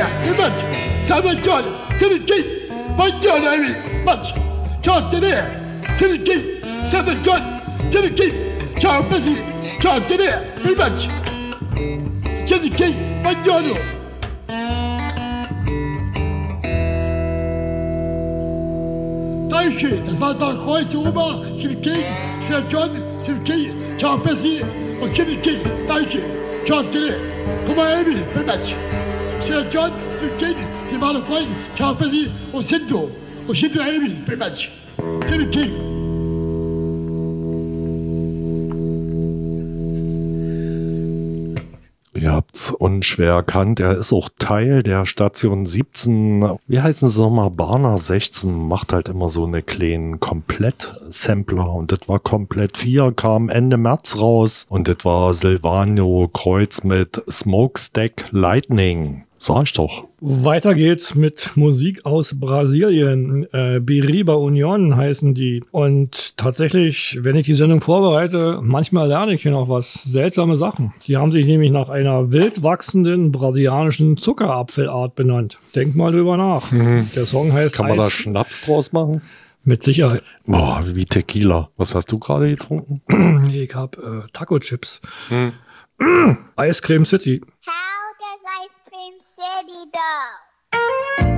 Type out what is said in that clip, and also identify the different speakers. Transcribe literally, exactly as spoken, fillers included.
Speaker 1: الماتش سبعة جول سبعة بجول أمي ماتش شوت تنيه سبعة سبعة جول سبعة شوت بسي شوت تنيه في الماتش سبعة بجولو Danke, das war doch heute Oma, Sibiki, Sir John, Sibiki, ciao Bessie und Sibiki, danke, ciao Tele, come on Emily, per match. Sir John, Sibiki, die waren noch heute, ciao Bessie und Sindo, und Sindo Emily, per match. Sibiki.
Speaker 2: Ihr habt's unschwer erkannt, er ist auch Teil der Station siebzehn, wie heißen sie nochmal, Barner sechzehn, macht halt immer so eine kleinen Komplett-Sampler und das war Komplett vier, kam Ende März raus und das war Silvano Kreuz mit Smokestack Lightning. Sag ich doch.
Speaker 3: Weiter geht's mit Musik aus Brasilien. Äh, Biriba Union heißen die. Und tatsächlich, wenn ich die Sendung vorbereite, manchmal lerne ich hier noch was. Seltsame Sachen. Die haben sich nämlich nach einer wild wachsenden brasilianischen Zuckerapfelart benannt. Denk mal drüber nach. Mhm. Der Song heißt
Speaker 2: Kann man
Speaker 3: Eis.
Speaker 2: da Schnaps draus machen?
Speaker 3: Mit Sicherheit.
Speaker 2: Boah, wie Tequila. Was hast du gerade getrunken?
Speaker 3: Nee, ich hab äh, Taco-Chips. Hm. Ice Cream City.
Speaker 4: How does Ice Cream City go?